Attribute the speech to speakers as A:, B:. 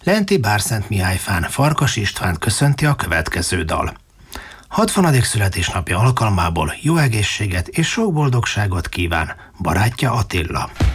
A: Lenti Bárszentmihályfán Farkas István köszönti a következő dal. 60. születésnapja alkalmából jó egészséget és sok boldogságot kíván barátja Attila.